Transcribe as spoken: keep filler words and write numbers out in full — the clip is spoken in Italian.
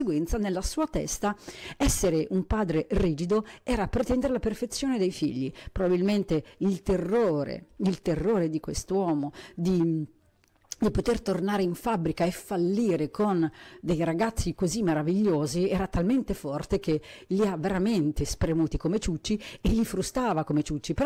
conseguenza nella sua testa essere un padre rigido era pretendere la perfezione dei figli. Probabilmente il terrore, il terrore di quest'uomo di, di poter tornare in fabbrica e fallire con dei ragazzi così meravigliosi era talmente forte che li ha veramente spremuti come ciucci e li frustava come ciucci.